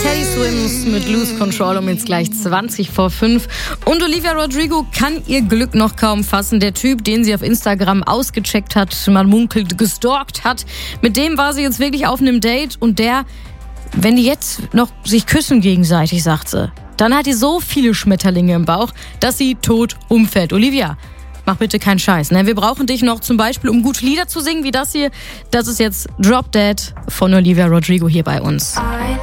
Teddy Swims mit Lose Control um jetzt gleich 20 vor 5. Und Olivia Rodrigo kann ihr Glück noch kaum fassen. Der Typ, den sie auf Instagram ausgecheckt hat, man munkelt, gestalkt hat, mit dem war sie jetzt wirklich auf einem Date. Und wenn die jetzt noch sich küssen gegenseitig, sagt sie, dann hat die so viele Schmetterlinge im Bauch, dass sie tot umfällt. Olivia, mach bitte keinen Scheiß, ne? Wir brauchen dich noch zum Beispiel, um gute Lieder zu singen, wie das hier. Das ist jetzt Drop Dead von Olivia Rodrigo hier bei uns.